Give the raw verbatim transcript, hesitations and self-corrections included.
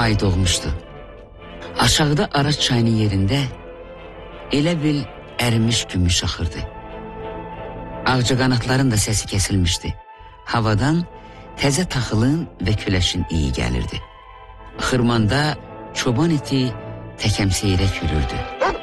ay doğmuşdu. Aşağıda Araç çayının yerində elə bil ərimiş gümüş axırdı. Ağcaqanadların da səsi kəsilmişdi. Havadan təzə taxılın və küləşin iyi gəlirdi. Xırmanda çoban iti təkəmseyrək yürürdü.